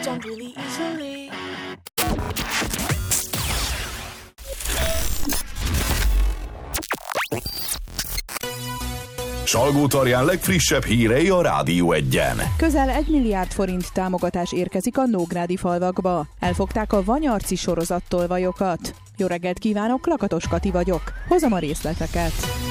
jump really easily. Salgótarján legfrissebb hírei a Rádió 1-en. Közel 1 milliárd forint támogatás érkezik a nógrádi falvakba. Elfogták a Vanyarci sorozattolvajokat. Jó reggelt kívánok, Lakatos Kati vagyok. Hozom a részleteket.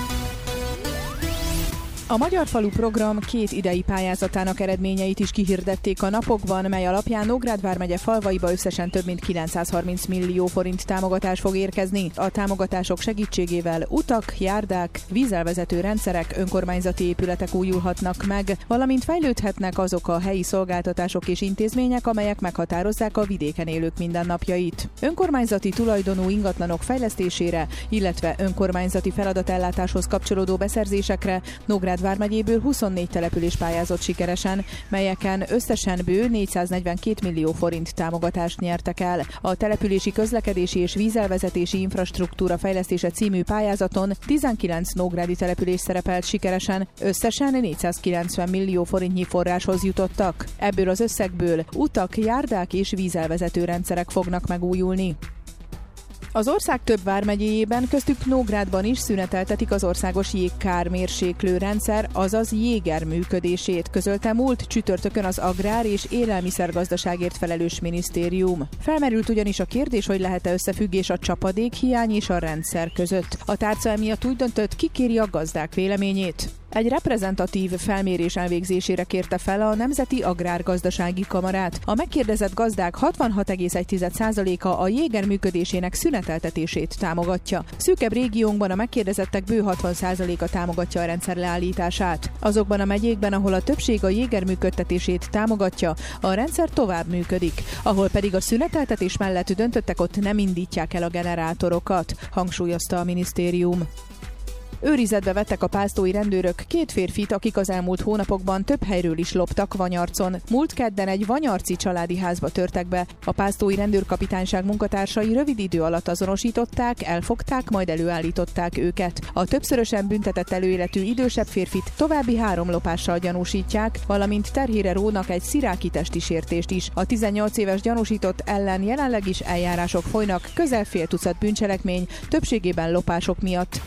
A Magyar Falu program 2 idei pályázatának eredményeit is kihirdették a napokban, mely alapján Nógrád vármegye falvaiba összesen több mint 930 millió forint támogatás fog érkezni. A támogatások segítségével utak, járdák, vízelvezető rendszerek, önkormányzati épületek újulhatnak meg, valamint fejlődhetnek azok a helyi szolgáltatások és intézmények, amelyek meghatározzák a vidéken élők mindennapjait. Önkormányzati tulajdonú ingatlanok fejlesztésére, illetve önkormányzati feladatellátáshoz kapcsolódó beszerzésekre Nógrád vármegyéből 24 település pályázott sikeresen, melyeken összesen bő 442 millió forint támogatást nyertek el. A települési közlekedési és vízelvezetési infrastruktúra fejlesztése című pályázaton 19 nógrádi település szerepelt sikeresen, összesen 490 millió forintnyi forráshoz jutottak. Ebből az összegből utak, járdák és vízelvezető rendszerek fognak megújulni. Az ország több vármegyéjében, köztük Nógrádban is szüneteltetik az országos jégkármérséklő rendszer, azaz jéger működését, közölte múlt csütörtökön az Agrár- és Élelmiszergazdaságért felelős minisztérium. Felmerült ugyanis a kérdés, hogy lehet-e összefüggés a csapadékhiány és a rendszer között. A tárca emiatt úgy döntött, kikéri a gazdák véleményét. Egy reprezentatív felmérés elvégzésére kérte fel a Nemzeti Agrárgazdasági Kamarát. A megkérdezett gazdák 66,1%-a a jéger működésének szüneteltetését támogatja. Szűkebb régiónkban a megkérdezettek bő 60%-a támogatja a rendszer leállítását. Azokban a megyékben, ahol a többség a jéger működtetését támogatja, a rendszer tovább működik. Ahol pedig a szüneteltetés mellett döntöttek, ott nem indítják el a generátorokat, hangsúlyozta a minisztérium. Őrizetbe vettek a pásztói rendőrök 2 férfit, akik az elmúlt hónapokban több helyről is loptak Vanyarcon. Múlt kedden egy vanyarci családi házba törtek be. A pásztói rendőrkapitányság munkatársai rövid idő alatt azonosították, elfogták, majd előállították őket. A többszörösen büntetett előéletű idősebb férfit további 3 lopással gyanúsítják, valamint terhére rónak egy sziráki testi sértést is. A 18 éves gyanúsított ellen jelenleg is eljárások folynak, közel fél tucat bűncselekmény, többségében lopások miatt.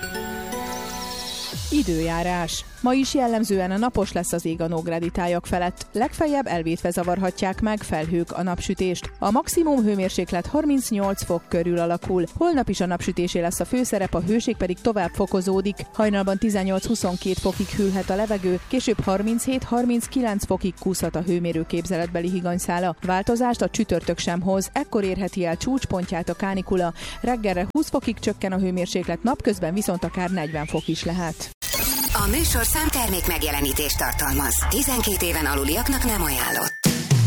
Időjárás. Ma is jellemzően napos lesz az ég a nógrádi tájak felett. Legfeljebb elvétve zavarhatják meg felhők a napsütést. A maximum hőmérséklet 38 fok körül alakul. Holnap is a napsütésé lesz a főszerep, a hőség pedig tovább fokozódik. Hajnalban 18-22 fokig hűlhet a levegő, később 37-39 fokig kúszhat a hőmérő képzeletbeli higanyszála. Változást a csütörtök sem hoz, ekkor érheti el csúcspontját a kánikula. Reggelre 20 fokig csökken a hőmérséklet, napközben viszont akár 40 fok is lehet. A műsorszám termék megjelenítést tartalmaz. 12 éven aluliaknak nem ajánlott.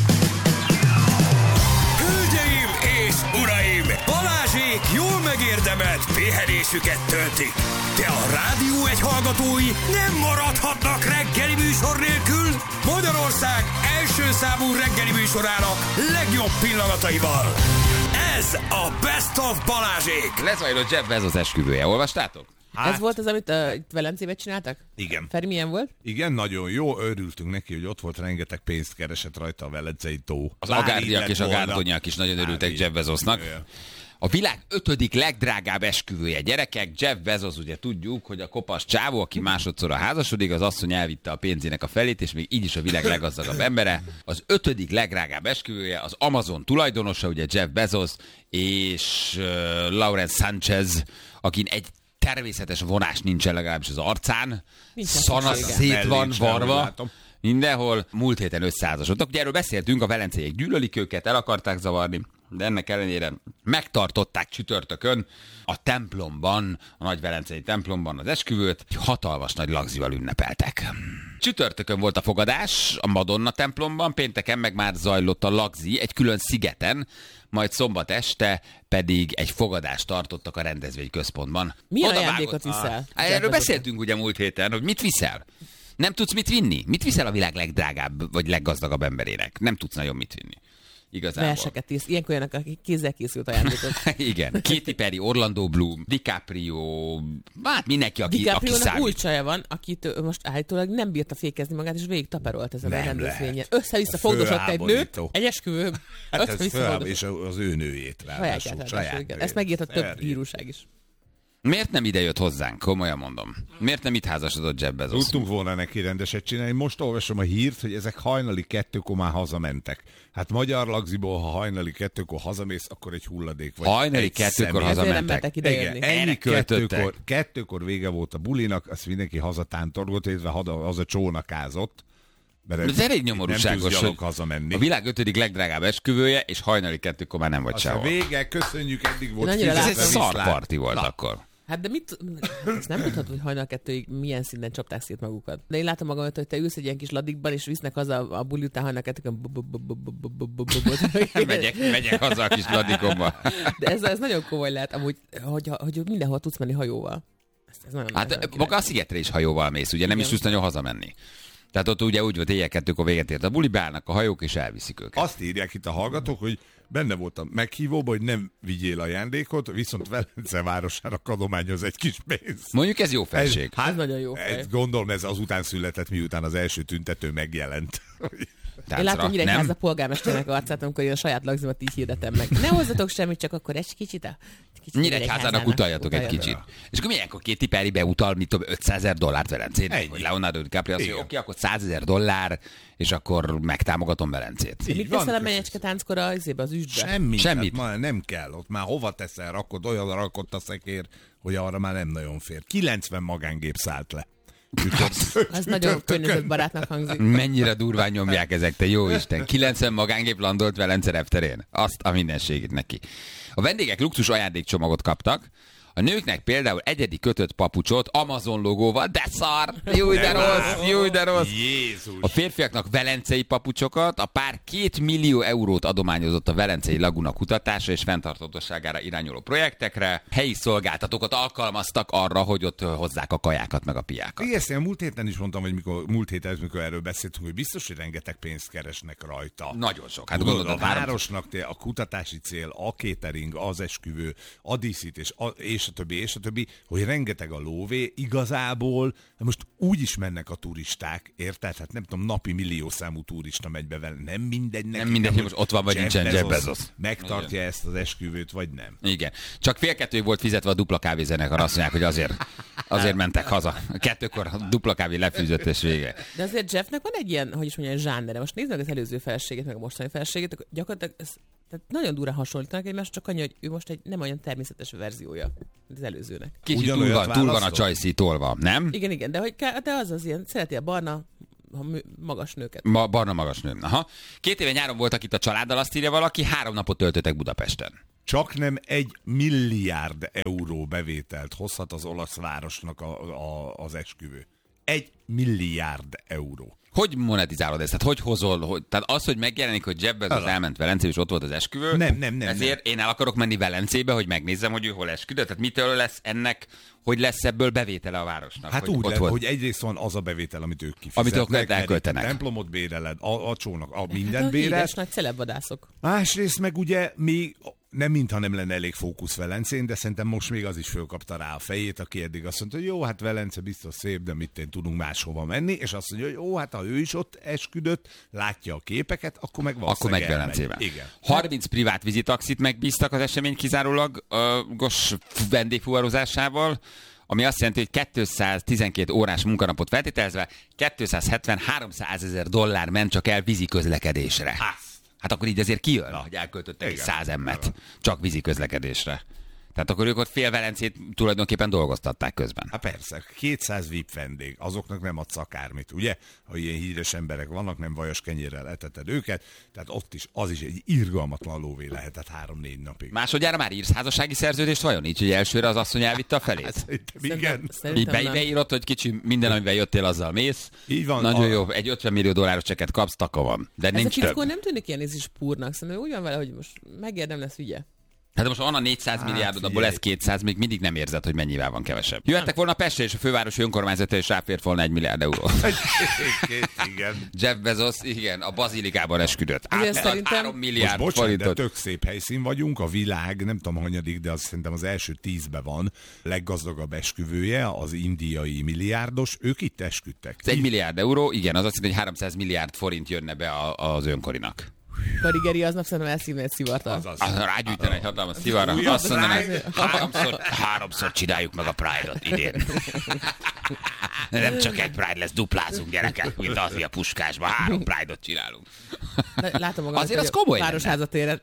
Hölgyeim és uraim! Balázsék jól megérdemelt pihenésüket töltik. De a Rádió 1 hallgatói nem maradhatnak reggeli műsor nélkül. Magyarország első számú reggeli műsorának legjobb pillanataival. Ez a Best of Balázsék! Lezajlott Jeff Bezos esküvője, olvastátok? Hát, ez volt az, amit itt Velencében csináltak? Igen. Feri, milyen volt? Igen, nagyon jó, örültünk neki, hogy ott volt, rengeteg pénzt keresett rajta a Velencei tó. Az agárdiak és a gárdonyak is nagyon örültek Jeff Bezosnak. A világ 5. legdrágább esküvője. Gyerekek, Jeff Bezos, ugye tudjuk, hogy a kopasz csávó, aki másodszorra házasodik, az asszony elvitte a pénzének a felét, és még így is a világ leggazdagabb embere. Az 5. legdrágább esküvője az Amazon tulajdonosa, ugye Jeff Bezos, és Lawrence Sanchez, akin egy természetes vonás nincsen legalábbis az arcán. Szana szét van varva. Mindenhol. Múlt héten összeházasodtak. Ugye erről beszéltünk, a velenceiek gyűlölik őket, el akarták zavarni, de ennek ellenére megtartották csütörtökön a templomban, a nagy velencei templomban az esküvőt, egy hatalmas nagy lagzival ünnepeltek. Csütörtökön volt a fogadás a Madonna templomban, pénteken meg már zajlott a lagzi egy külön szigeten, majd szombat este pedig egy fogadást tartottak a rendezvényközpontban. Milyen ajándékot viszel? Erről beszéltünk ugye múlt héten, hogy mit viszel. Nem tudsz mit vinni? Mit viszel a világ legdrágább vagy leggazdagabb emberének? Nem tudsz nagyon mit vinni. Igazából. Verseket írsz. Ilyenkor olyanok, akik kézzel készült ajándékot. Igen. Katy Perry, Orlando Bloom, DiCaprio, hát mindenki, aki DiCaprio-nak számít. új csaja van, akit most állítólag nem bírta fékezni magát, és végig taperolt ezen a Nem rendezvényen. lehet. Össze-vissza fogdosott egy nőt, Fölháborító. egy esküvőn. Hát ez Össze-vissza föl, fogdosott. és az ő nőjét ráadásul. Saját nőjét. Ezt megírta több Erre. bíróság is. Miért nem ide jött hozzánk? Komolyan mondom. Miért nem itt házasodott Jeff Bezos? Tudtunk volna neki rendeset csinálni. Most olvasom a hírt, hogy ezek hajnali 2-kor már hazamentek. Hát magyar lagziból, ha hajnali 2-kor hazamész, akkor egy hulladék vagy. Hajnali egy 2-kor személy. Ezért nem hazamentek. mertek ide Igen, jönni. ennyi Erre költöttek. 2-kor vége volt a bulinak, azt mindenki hazatántorgott, illetve haza csónakázott. Mert Ez elég nem nyomorúságos, tudsz gyalog hogy hazamenni. a világ 5. legdrágább esküvője, és hajnali 2-kor már nem vagy Aztán sehol. vége, köszönjük, eddig volt Annyira Ez egy fizetve, látom. szar parti volt akkor. Hát de mit, ezt nem tudhatod, hogy hajnal 2-ig milyen szinten csapták szét magukat. De én látom magamat, hogy te ülsz egy ilyen kis ladikban, és visznek haza a buli után hajnal 2-kön. Megyek haza a kis ladikomba. De ez nagyon komoly lehet, amúgy, hogy mindenhol tudsz menni hajóval. Ez nagyon Hát maga a szigetre is hajóval mész, ugye nem Igen. is tudsz nagyon hazamenni. Tehát ott ugye úgy volt, éjjel 2-kor véget ért a buli, beállnak a hajók, és elviszik őket. Azt írják itt a hallgatók, hogy benne volt a meghívóban, hogy nem vigyél ajándékot, viszont Velence városára adományoz egy kis pénzt. Mondjuk ez jó felség. Ez nagyon jó fej. Gondolom ez azután született, miután az első tüntető megjelent. Én látom Nyíregyháza nem? polgármesternek arcát, amikor én a saját lagzimat így hirdetem meg. Ne hozzatok semmit, csak akkor egy kicsit a... Nyíregyházának utaljatok egy kicsit. És akkor milyenkor Katy Perry beutal, mit tudom, $500,000 Velencét? Ennyi. Vagy Leonardo DiCaprio azt mondja, Igen. oké, akkor $100,000, és akkor megtámogatom Velencét. Mit van, teszel a köszönöm. menyecske tánckor az üstbe? Semmit. Semmit. Hát már nem kell. Ott már hova teszel, rakod, olyan rakott a szekér, hogy arra már nem nagyon fér. 90 magángép szállt le. Ez nagyon környezetbarátnak hangzik. Mennyire durván nyomják ezek, te jó Isten. 90 magángép landolt Velence repterén. Azt a mindenségét neki. A vendégek luxus ajándékcsomagot kaptak. A nőknek például egyedi kötött papucsot Amazon logóval, de szar! Jó, de rossz, jó, de rossz. Jézus! A férfiaknak velencei papucsokat, a pár 2 millió eurót adományozott a Velencei Laguna kutatása és fenntarthatóságára irányuló projektekre. Helyi szolgáltatókat alkalmaztak arra, hogy ott hozzák a kajákat meg a piákat. Igen, ezt én múlt héten is mondtam, hogy múlt héten, mikor erről beszéltünk, hogy biztos, hogy rengeteg pénzt keresnek rajta. Nagyon sok. Hát Tudod, gondolod, a városnak a kutatási cél, a catering, az esküvő, a díszítés, és a többi, hogy rengeteg a lóvé, igazából most úgy is mennek a turisták, érted? Hát nem tudom, napi milliószámú turista megy be vele. Nem mindegy neki. Nem mindegy, hogy most ott van, vagy nincsen Jeff Bezos. Megtartja ezt az esküvőt, vagy nem. Igen. Csak 1:30 volt fizetve a dupla kávézenekar, azt mondják, hogy azért mentek haza. 2-kor a dupla kávé lefűzött és vége. De azért Jeffnek van egy ilyen, hogy is mondjam, zsánere. Most nézd meg az előző feleségét, meg a mostani feleségét, akkor gyakorlatilag tehát nagyon durán hasonlítanak egymást, csak annyi, hogy ő most egy nem olyan természetes verziója az előzőnek. Kicsit Ugyanolyat túl van a választott? Csajci tolva, nem? Igen, de az ilyen, szereti a barna, magas nőket. Barna magas nő. Aha. 2 éve nyáron voltak itt a családdal, azt írja valaki, 3 napot töltöttek Budapesten. Csak nem 1 milliárd euró bevételt hozhat az olasz városnak az esküvő. 1 milliárd euró. Hogy monetizálod ezt? Tehát hogy hozol? Tehát az, hogy megjelenik, hogy Jeff Bezos elment Velencébe, és ott volt az esküvő. Nem. Ezért én el akarok menni Velencébe, hogy megnézzem, hogy ő hol esküdött. Tehát mitől lesz ennek, hogy lesz ebből bevétele a városnak? Hát hogy úgy ott lehet, volt. hogy egyrészt van az a bevétel, amit ők kifizetnek. Amit ők elköltenek. A templomot béreled, a csónak, a mindent Hát a bérel. híres nagy celebvadászok. Másrészt meg ugye még nem mintha nem lenne elég fókusz Velencén, de szerintem most még az is fölkapta rá a fejét, aki eddig azt mondta, hogy jó, hát Velence biztos szép, de mit tudunk máshova menni, és azt mondja, hogy jó, hát ha ő is ott esküdött, látja a képeket, akkor meg Akkor meg Velencében. Igen. 30 privát vízitaxit megbíztak az esemény kizárólagos vendégfuvarozásával, ami azt jelenti, hogy 212 órás munkanapot feltételezve $270-300 ezer ment csak el vízi közlekedésre. Hát akkor így azért kijön, hogy elköltöttek 100 emmet csak vízi közlekedésre. Tehát akkor ők ott fél Velencét tulajdonképpen dolgoztatták közben. Hát persze, 200 VIP vendég, azoknak nem adsz akármit, ugye? Ha ilyen híres emberek vannak, nem vajas kenyérrel eteted őket, tehát ott is, az is egy irgalmatlan lóvé lehetett 3-4 napig. Másodjára már írsz házassági szerződést vajon? Így, hogy elsőre az asszony elvitte a felét? Szerintem igen. Így Szerintem nem. beírott, hogy kicsi, minden, amivel jöttél, azzal mész. Így van. Nagyon jó, egy $50 millió csekket kapsz, taka van. De Ez a nincs több. fickó nem tűnik ilyen púrnak, szerintem úgy van vele, hogy most megérdem lesz ügye. Hát most van a 400 milliárdod, abból ez 200, még mindig nem érzed, hogy mennyivel van kevesebb. Jöhettek volna Pestre, és a fővárosi önkormányzata, és ráfért volna 1 milliárd euró. Igen. Jeff Bezos, igen, a bazilikában esküdött. Szerintem... 3 milliárd Most bocsánat, de forintot. tök szép helyszín vagyunk, a világ, nem tudom hanyadik, de az szerintem az első 10-ben van, leggazdagabb esküvője, az indiai milliárdos, ők itt esküdtek. Ez 1 milliárd euró, igen, az azt jelenti, hogy 300 milliárd forint jönne be az önkorinak. Karigeri aznap szerintem elszívne egy szivartal. Rágyújtani egy hatalmas szivarra. Azt mondaná, háromszor csináljuk meg a Pride-ot idén. Nem csak egy Pride lesz, duplázunk gyerekek, mint az a Puskásban. 3 Pride-ot csinálunk. Látom magam, Azért az komoly lenne. Városházatéren.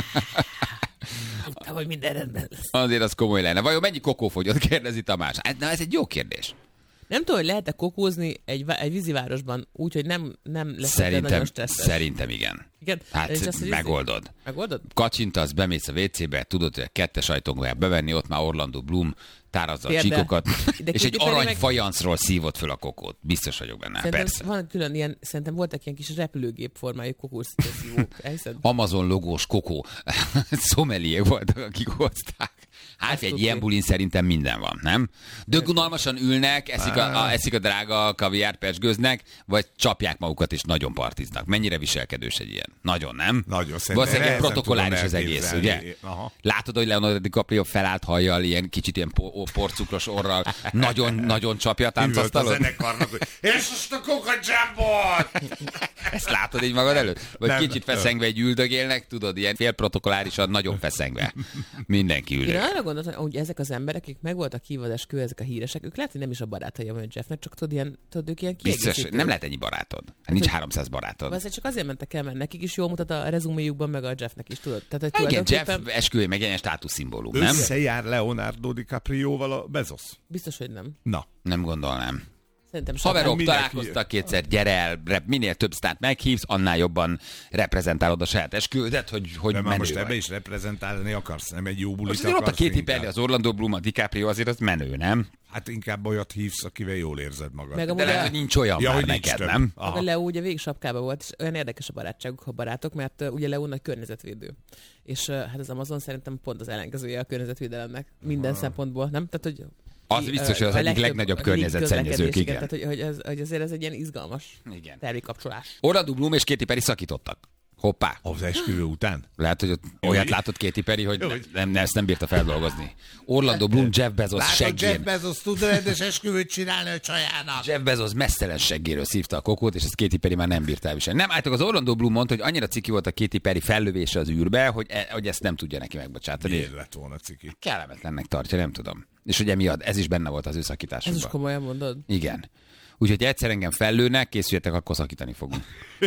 Tudtam, hogy minden rendben lesz. Azért az komoly lenne. Vajon mennyi kokó fogyott, kérdezi Tamás. Na, ez egy jó kérdés. Nem tudom, hogy lehet-e kokózni egy vízivárosban úgy, hogy nem lesz nagyon stresszes. Szerintem igen. Igen? Hát megoldod. Megoldod? Kacsintasz, bemész a WC-be, tudod, hogy a 2-es ajtón kell bevenni, ott már Orlando Bloom tárazza a csíkokat, és egy aranyfajancról szívott föl a kokót. Biztos vagyok benne, szerintem persze. Van külön ilyen, szerintem voltak ilyen kis repülőgép formájú kokószívók. Amazon logós kokó. Szomeliék voltak, akik hozták. Hát egy ilyen bulin szerintem minden van, nem? Dögunalmasan ülnek, eszik a drága kaviár persgőznek, vagy csapják magukat és nagyon partiznak. Mennyire viselkedős egy ilyen? Nagyon, nem? Nagyon, valószínűleg protokolláris az egész, ugye? Aha. Látod, hogy Leonardo DiCaprio felállt hajjal, ilyen kicsit ilyen porcukros orral, nagyon csapja a táncasztalon. A zenekarnak, hogy és most a kukacsambot! Ezt látod így magad előtt? Vagy nem, kicsit feszengve egy üldögélnek, tudod, ilyen félprotokollárisan, nagyon feszengve. Mindenki üldög. Én arra gondoltam, hogy ezek az emberek, akik meg voltak hívva az esküvő, ezek a híresek, ők lehet, hogy nem is a barátai a Jeffnek, csak tudod, ők ilyen kiegészítők. Biztos, nem lehet ennyi barátod. Hát nincs 300 barátod. Azért csak azért mentek el, mert nekik is jól mutat a rezuméjukban, meg a Jeffnek is, tudod. Tehát, igen, tulajdonképpen... Jeff esküvő meg ilyen státuszszimbólum, nem? Összejár Leonardo DiCaprioval a Bezos? Biztos, hogy nem. Na. Nem gondolnám. Szerintem haverok találkoztak kétszer, gyere el, minél több sztárt meghívsz, annál jobban reprezentálod a saját esküvődet, hogy de menő most vagy. ebbe is reprezentálni akarsz, nem egy jó bulit most akarsz. Ott a Katy Perry, az Orlando Bloom, a DiCaprio, azért az menő, nem? Hát inkább olyat hívsz, akivel jól érzed magad. Meg de lehet, hogy nincs olyan már neked, nem? A Leo ugye végig sapkában volt, és olyan érdekes a barátságuk, ha barátok, mert ugye Leo nagy környezetvédő. És hát az Amazon szerintem pont az ellenkezője a környezetvédelemnek. Minden szempontból, nem? Tehát, hogy az biztos, hogy az egyik legnagyobb környezetszennyezők, igen. Tehát, hogy azért ez egy ilyen izgalmas termékkapcsolás. Orlando Bloom és Katy Perry szakítottak. Hoppá. Az esküvő után? Lehet, hogy olyat látott Katy Perry, hogy ezt nem bírta feldolgozni. Orlando Bloom, Jeff Bezos seggén. Jeff Bezos tud rendes esküvőt csinálni a csajának. Jeff Bezos messzelen seggéről szívta a kokót, és ezt Katy Perry már nem bírta elviselni. Nem álltak, az Orlando Bloom mondta, hogy annyira ciki volt a Katy Perry fellövése az űrbe, hogy ezt nem tudja neki megbocsátani. Miért lett volna ciki? Kellemetlennek tartja, nem tudom. És hogy emiatt ez is benne volt az ő szakításukban. Ez is komolyan mondod? Igen. Úgyhogy egyszer engem fellőnek, készüljetek, akkor szakítani fogunk.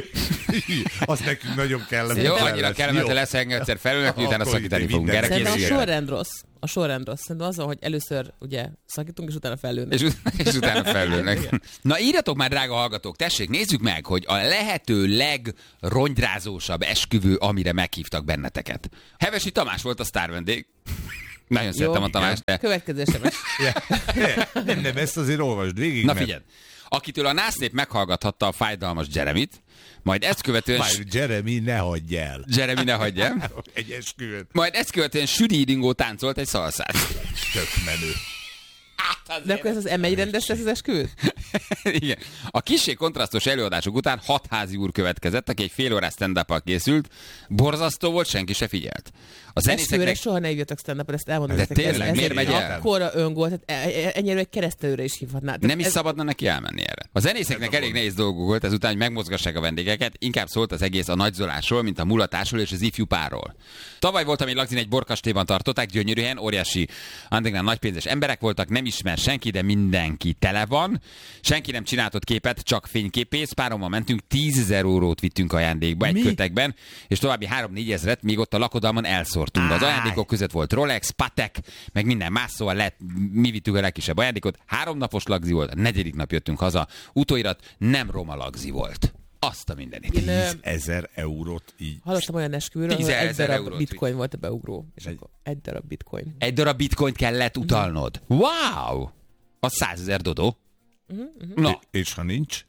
Az nekünk nagyon kellemetlen. Jó, annyira kellemetlen lesz, engem egyszer fellőnek, utána szakítani fogunk. Szerintem a sorrend rossz. A sorrend rossz. Szerintem az, hogy először ugye szakítunk, és utána fellőnek. És utána fellőnek. Na írjatok már, drága hallgatók, tessék, nézzük meg, hogy a lehető legrongyrázósabb esküvő, amire meghívtak benneteket. Hevesi Tamás volt a sztárvendég. Nagyon szeretem a Tamást. De... Következő SMS. Nem, ezt azért olvasd végig. Na figyeld, akitől a násznép meghallgathatta a fájdalmas Jeremit, majd ezt követően... Jeremy, ne hagyj el. Jeremy, ne hagyj el. Egy esküvőt. Majd ezt követően Südi Ringó táncolt egy szalszát. Tök menő. De akkor ez az M1 rendes lesz az esküvő? Igen. A kissé kontrasztos előadások után 6 házi úr következett, aki egy fél órás stand-up-al készült. Borzasztó volt, senki se figyelt. A zenészeknek... soha ne hívjatok stand-up-al, ezt elmondom. De tényleg, miért megy el? Akkora öngól, tehát ennyire egy keresztelőre is hívhatná. Nem is szabadna neki elmenni erre. A zenészeknek elég nehéz dolguk volt ezután, hogy megmozgassák a vendégeket, inkább szólt az egész a nagyzolásról, mint a mulatásról és az ifjú párról. Tavaly voltam én Lagzin, egy borkastélyban tartották, gyönyörű helyen, óriási, antiknál nagypénzes emberek voltak, nem ismer senki, de mindenki tele van. Senki nem csináltott képet, csak fényképész. Párommal mentünk, 10 000 eurót vittünk ajándékba egy kötekben, és további 3-4 ezret, míg ott a lakodalmon elszórtunk. Az ajándékok között volt Rolex, Patek, meg minden más, szóval mi vittük a legkisebb ajándékot. 3 napos Lagzi volt, a 4. nap jöttünk haza. Utóirat nem roma Lagzi volt. Azt a mindenit. 10 000 eurót így. Hallottam olyan esküvőről, hogy egy darab bitcoin volt a beugró. És akkor egy darab bitcoin. Egy darab bitcoint kellett utalnod. Wow! Az 100 000 dodó. Na. És ha nincs?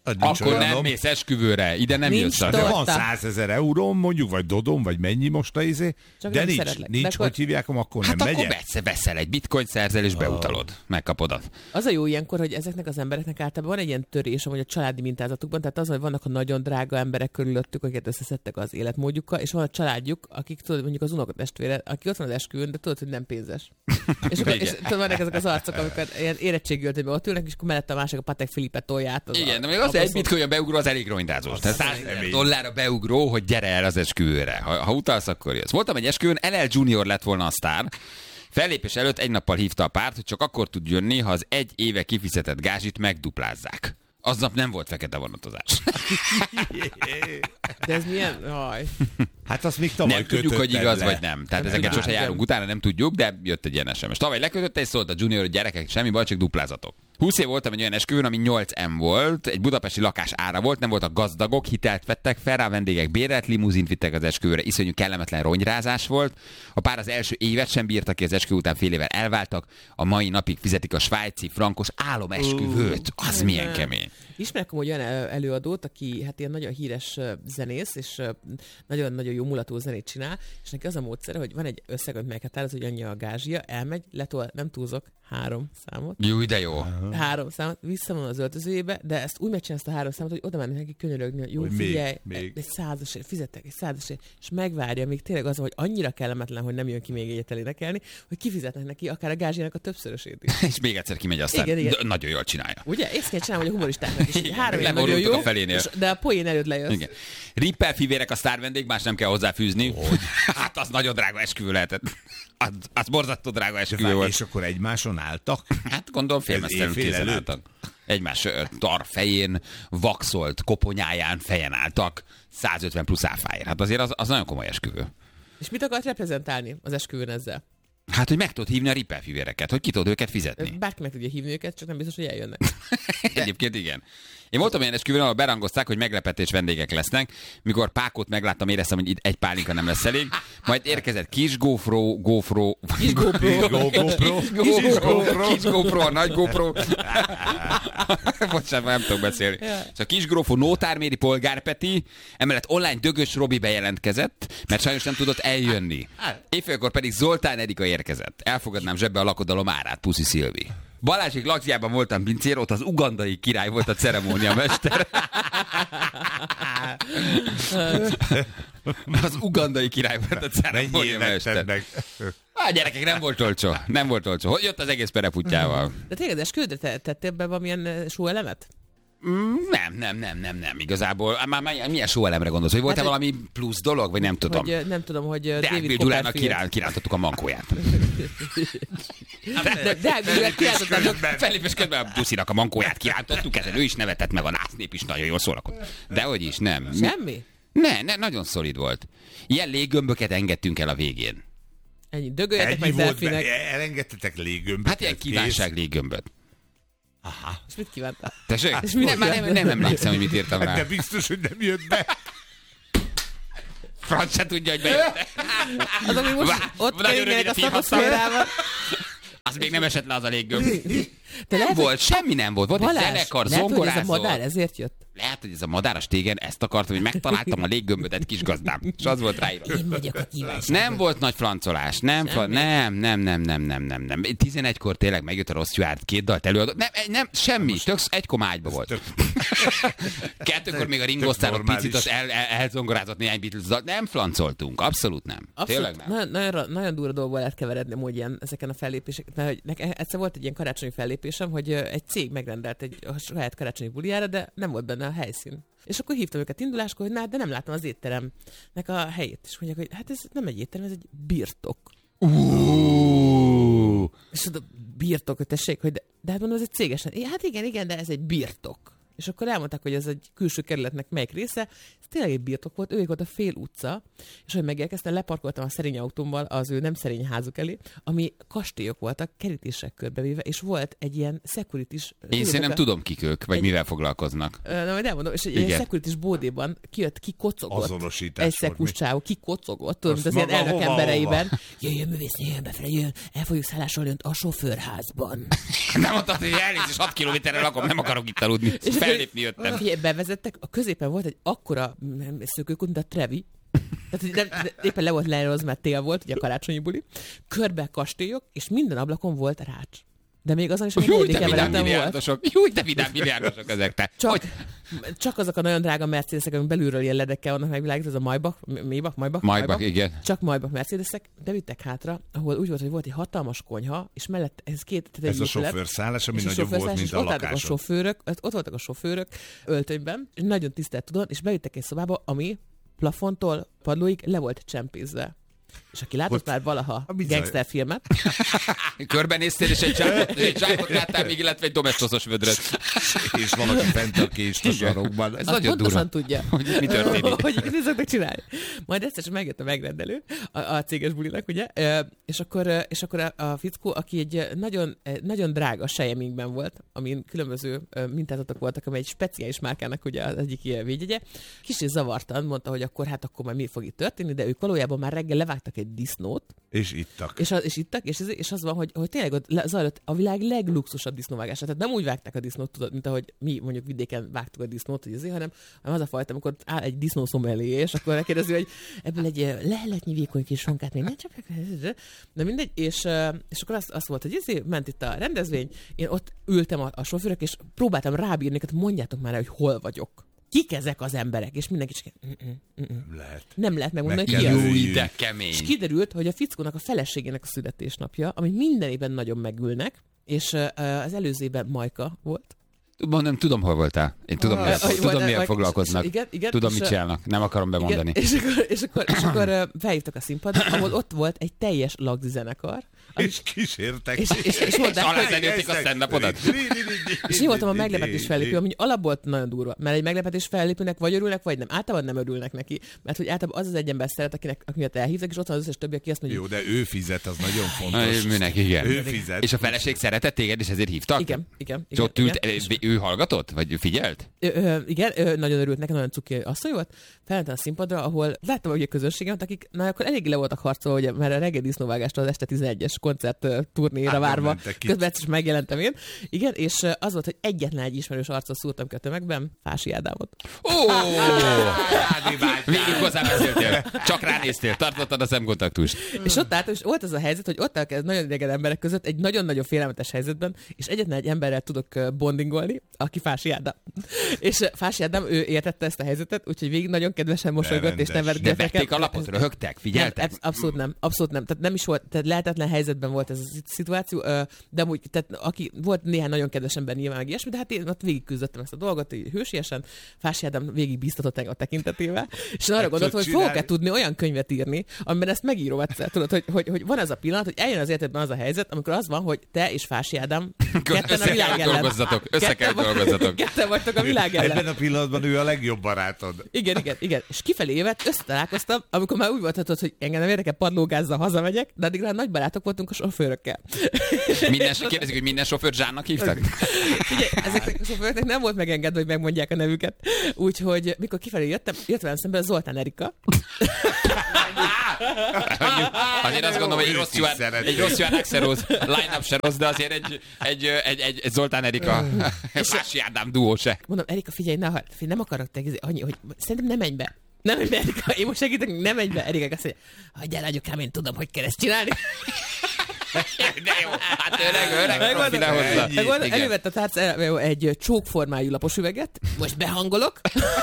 Akkor nem mész esküvőre, ide nem jössz. De van 100 000 euróm, mondjuk, vagy dodom, vagy mennyi most a izé, Csak de nem nincs, szeretlek. nincs, De akkor- hogy hívják, akkor Hát nem akkor megyek. veszel egy bitcoin, szerzel és beutalod. Megkapod. Az a jó ilyenkor, hogy ezeknek az embereknek általában van egy ilyen törés, amúgy a családi mintázatukban, tehát az, hogy vannak a nagyon drága emberek körülöttük, akiket összeszedtek az életmódjukkal, és van a családjuk, akik tudod, mondjuk az unokatestvére, aki ott van az esküvőn, de tudod, hogy nem pénzes. és tudod, vannak ezek az arcok, amikor ilyen érettségöltönyben ott ülnek, és akkor mellette a másik a Patek Philippe tolját. Igen, de még az egy bitcoin beugró, az elég rongydázós. Tehát 100 000 dollárra beugró, hogy gyere el az esküvőre. Ha utalsz, akkor jössz. Voltam egy esküvőn, LL Junior lett volna a sztár. Fellépés előtt egy nappal hívta a párt, hogy csak akkor tud jönni, ha az egy éve kifizetett gázsit megduplázzák. Aznap nem volt fekete vonatozás. De ez milyen? Aj. Hát azt még tavaly Nem tudjuk, hogy kötötted igaz le. vagy nem. Tehát ezeket tudjuk. sose járunk utána, nem tudjuk, de jött egy ilyen SMS. Tavaly lekötötte és szólt a Junior, hogy gyerekek, semmi baj, csak duplázatok. 20 év voltam egy olyan esküvőn, ami 8M volt, egy budapesti lakás ára volt, nem voltak gazdagok, hitelt vettek fel rá, vendégek bérelt, limuzint vittek az esküvőre, iszonyú kellemetlen ronyrázás volt. A pár az első évet sem bírta ki, az esküvő után fél évvel elváltak, a mai napig fizetik a svájci frankos álomesküvőt. Az milyen kemény. Ismerek amúgy olyan előadót, aki hát ilyen nagyon híres zenész, és nagyon-nagyon jó mulató zenét csinál, és neki az a módszere, hogy van egy összeg, amit meghatároz, hogy annyi a gázsia, elmegy, letol, nem túlzok, 3 számot. Jó, de jó. 3 számot, visszavon az öltözőjébe, de ezt úgy megcsinálsz a 3 számot, hogy oda mennek neki könyörögni, hogy jó, Hogy figyelj, még. egy 100-asért, fizettek egy 100-asért, és megvárja, még tényleg az, hogy annyira kellemetlen, hogy nem jön ki még egyet elénekelni, hogy kifizetnek neki akár a gázsiának a többszörösét is. És még egyszer kimegy, aztán Igen. nagyon jól csinálja. Ugye? Ezt kell csinálni, hogy a humoristáknak is. Igen, 3 év nagyon leborultak jó, a felénél. de a poén előtt lejössz. Igen. Rippel fivérek a sztárvendég, más nem kell hozzáfűzni. Hát az nagyon drága esküvő lehetett. Az borzasztó drága esküvő volt. És akkor egymáson álltak? Hát gondolom félmeztelenül éjfél készen előtt? álltak. Egymás tar fején, vaxolt koponyáján fejen álltak, 150 plusz áfáért. Hát azért az nagyon komoly esküvő. És mit akart reprezentálni az esküvőn ezzel? Hát, hogy meg tudod hívni a Rippel fivéreket, hogy ki tudod őket fizetni. Bárki meg tudja hívni őket, csak nem biztos, hogy eljönnek. Egyébként igen. Én voltam olyan esküvőn, ahol berangozták, hogy meglepetés vendégek lesznek. Mikor Pákot megláttam, éreztem, hogy itt egy pálinka nem lesz elég. Majd érkezett kis GoPro, Kis GoPro, a nagy GoPro. Bocsánat, nem tudok beszélni. Szóval kis GoPro, Nótárméri Polgárpeti, emellett online Dögös Robi bejelentkezett, mert sajnos nem tudott eljönni. Éjfélkor pedig Zoltán Erika érkezett. Elfogadnám zsebbe a lakodalom árát, Puszi Szilvi. Balázsék lakjában voltam pincér, ott az ugandai király volt a ceremóniamester. Az ugandai király volt a ceremóniamester. Meg. Hát gyerekek, nem volt olcsó. Nem volt olcsó. Jött az egész pereputjával. De tényleg esküvődre tettél be valamilyen sóelemet? Nem. Igazából, már milyen sóelemre gondolsz? Hogy volt-e Hát, valami plusz dolog, vagy nem tudom? Hogy, nem tudom, hogy Deák David Bildulának Copperfield. kirántottuk a mankóját. De Deák Bildulának kirántottátok. Fellépés közben a Puszinak a mankóját kirántottuk, ezen ő is nevetett, meg a násznép is nagyon jól szórakozott. Dehogy is, nem. Semmi? Ne, nagyon szolid volt. Ilyen léggömböket engedtünk el a végén. Ennyi. Dögöljetek Ennyi meg volt, delfinek. elengedtetek léggömböt. Hát ilyen kívánság léggömböt. És mit kívántál? Tessék? És mit Nem emlékszem, hogy mit írtam Hát de rá. biztos, hogy nem jött be. Franc se tudja, hogy bejött. Azok még most ott Nagyon könyvelek a rövidet hívhattam. szatoszférával. Az még nem esett le az a léggömb. De Nem volt, semmi nem volt. Volt egy Balázs, zenekar, lehet, hogy ez a zongorázó. madár ezért jött. Lehet, hogy ez a madáras tégen ezt akartam, hogy megtaláltam a léggömböt egy kis gazdám. És az volt ráírva. Én vagyok a kívánság. Nem volt nagy flancolás. Nem. 11-kor tényleg megjött a Ross Stewart, 2 dalt előadott. Nem, semmi. Tök egy komágyba volt. 2-kor még a Ringo Starr ott normális. picit az elzongorázott néhány Beatles dalt. Nem flancoltunk. Abszolút nem. Tényleg Abszolút, nem. nagyon durva dolgból lehet keveredni amúgy ilyen, ezeken a fellépéseken. Mert hogy egyszer volt egy ilyen karácsonyi fellépésem, hogy egy cég megrendelt egy a saját karácsonyi buliára, de nem volt benne a helyszín. És akkor hívtam őket induláskor, hogy de nem láttam az étteremnek a helyét. És mondják, hogy hát ez nem egy étterem, ez egy birtok. És oda birtok, hogy tessék, hogy de hát mondom, ez egy cégesen. Hát igen, de ez egy birtok. És akkor elmondták, hogy ez egy külső kerületnek melyik része. Ez tényleg egy birtok volt, ők volt a fél utca, és hogy megérkeztem, leparkoltam a szerény autómmal az ő nem szerény házuk elé, ami kastélyok voltak, kerítések körbevéve, és volt egy ilyen securities... Én szerintem tudom kik ők, vagy mivel foglalkoznak. Na, majd elmondom, és egy Igen. ilyen securities bódéban kijött, kikocogott. Azonosítás Egy volt szekus még. csávó, kikocogott, tudod, Azt mint az ilyen maga elnök hova, embereiben. Jöjjön művész, jöjjön befele, jöjjön, el fogjuk szállásolni önt a sofőrházban. Nem mondtad, hogy elnézést, 6 kilométerre lakom, nem akarok itt aludni. Fellépni jöttem. Bevezettek, a középen volt egy akkora szökőkút, mint a Trevi. Tehát éppen le volt leírozva, mert tél volt, ugye a karácsonyi buli. Körbe kastélyok, és minden ablakon volt rács. De még azon is, hogy Júj, de vidám milliárdosok. Júj, de vidám milliárdosok ezek te. Csak azok a nagyon drága Mercedesek, amik belülről ilyen ledekkel vannak megvilágítva, ez a Maybach, igen. Csak Maybach Mercedesek, de vittek hátra, ahol úgy volt, hogy volt egy hatalmas konyha, és mellett ez a sofőrszállás, ami nagyobb volt, mint a lakásod. Ott voltak a sofőrök öltönyben, nagyon tisztelt tudod, és bevittek egy szobába, ami plafontól padlóig le volt csempézve. És aki látott már valaha gangsterfilmet... Körbenéztél, és egy zsákot láttál még, illetve egy domestozos vödröt. És valaki fent a kést a sarokban. Ez nagyon durva. Tudja, hogy mi történik. Hogy mit szoktak csinálni. Majd egyszer csak megjött a megrendelő a céges bulinak, ugye? És akkor a fickó, aki egy nagyon drága sejemingben volt, amin különböző mintázatok voltak, amely egy speciális márkának ugye az egyik ilyen védjegye, kicsit zavartan mondta, hogy akkor már mi fog itt történni, de ők valójában már reggel levágtak egy disznót. És ittak. És az van, hogy tényleg ott zajlott a világ legluxusabb disznóvágása. Tehát nem úgy vágták a disznót, tudod, mint ahogy mi mondjuk vidéken vágtuk a disznót, hogy azért, hanem az a fajta, amikor áll egy disznószom elé, és akkor megkérdezi, hogy ebből egy leheletnyi vékony kis sonkát még ne csapják. De mindegy, és akkor azt volt, hogy ezért ment itt a rendezvény, én ott ültem a sofőrök, és próbáltam rábírni, hogy mondjátok már el, hogy hol vagyok. Kik ezek az emberek? És mindenki csak... Nem lehet megmondani, hogy ki de kemény. És kiderült, hogy a fickónak a feleségének a születésnapja, ami minden évben nagyon megülnek, és az előző évben Majka volt. Nem tudom, hol voltál. Én tudom, miért foglalkoznak. Igen, tudom, mit csinálnak. Nem akarom bemondani. Igen, és akkor felhívtak a színpadra, ahol ott volt egy teljes lagzi zenekar. És kísértek. És alázenélték a stand-upodat. És én voltam a meglepetés fellépő, ami alapból nagyon durva. Mert egy meglepetés fellépőnek vagy örülnek, vagy nem. Általában nem örülnek neki. Mert hogy általában az egy ember szeret, akinek elhívtak, és ott van az összes többi, aki azt mondja. Jó, de ő fizet, az nagyon fontos. Igen. Ő fizet. És a feleség szeretett téged, és ezért hívtak? Igen. És ott ült, ő hallgatott? Vagy figyelt? Igen, nagyon örült, nekem nagyon cuki asszony volt. Felmentem a színpadra, ahol láttam, hogy a közönségemet, akik akkor elég le voltak harcolva, ugye, mert a reggel disznóvágástól az este 11-es koncert turnéra várva. Közben is megjelentem én. Igen, és az volt, hogy egyetlen egy ismerős arcot szúrtam ki a tömegben, Fási Ádámot. Végig hozzám beszéltél. Csak ránéztél, tartottad a szemkontaktust. És ott állt, és volt az a helyzet, hogy ott állok nagyon idegen emberek között, egy nagyon-nagyon félelmetes helyzetben, és egyetlen egy emberrel tudok bondingolni, aki Fási Ádám. És Fási Ádám, ő értette ezt a helyzetet, úgyhogy végig nagyon kedvesen mosolygott, és nevetgett. De vették alapot, röhögtek, figyeltek? Abszolút nem. Tehát nem is volt, tehát lehetetlen helyzetben volt ez a szituáció, de úgy, tehát aki volt néhány nagyon kedves ember nyilván meg ilyesmi, de hát én ott végig küzdöttem ezt a dolgot, így hősiesen. Fási Ádám végig bíztatott engem a tekintetével, és arra gondoltam, hogy fogok-e tudni olyan könyvet írni, amiben ezt megírom egyszer. Tudod, hogy van ez a pillanat, hogy eljön az életedben az a helyzet, amikor az van, hogy te és Fási Ádám ketten a világ ellen. Össze kell dolgozzatok. Ketten vagytok a világ ellen. Ebben a pillanatban ő a legjobb barátod. Igen. És kifelé évet összetalálkoztam, amikor már úgy volt, hogy engem nem érdekel, padlógázzal hazamegyek, de addigra nagy barátok voltunk a sofőrökkel. Kérdezik, hogy minden sofőrt Zsánnak hívtak? Ugye, ezeknek a sofőröknek nem volt megengedve, hogy megmondják a nevüket. Úgyhogy mikor kifelé jött velem szemben Zoltán Erika. Azért azt gondolom, hogy egy rossz Johan Axelrod line-up se rossz, de azért egy Zoltán Erika Fási Ádám duó se. Mondom, Erika, figyelj, nem akarok te annyi, hogy szerintem nem menj be. Nem menj be, Erika, én most segítek, nem menj be. Erika azt mondja, hagyjál, anyukám, én tudom, hogy kell ezt csinálni. De jó, hát öreg profi lehozza. Elővett a tárca egy csókformájú lapos üveget, most behangolok.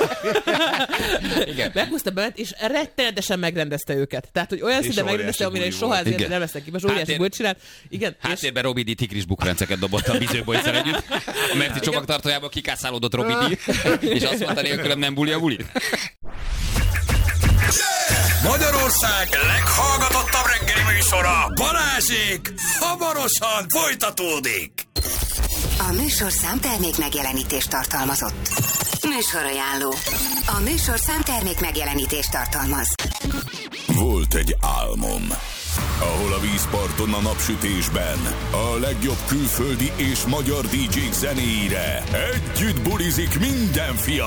Meghúzta bemet, és rettenetesen megrendezte őket. Tehát, hogy olyan szinte megrendezte, amire soha azért nem leszek ki. Most óriási volt csinált. Igen. Háttérben Robi D. tigris bukrenceket dobott a Bizőbolyszer együtt. A Merci csomagtartójából kikászálódott Robi D. És azt mondta, nélkülem nem buli a buli. Magyarország leghallgatottabb reggeli műsora, Balázsék, hamarosan folytatódik. A műsorszám termék megjelenítést tartalmazott. Műsorajánló. A műsorszám termék megjelenítést tartalmaz. Volt egy álmom, ahol a vízparton a napsütésben a legjobb külföldi és magyar DJ-k zenéire együtt bulizik minden fiatal.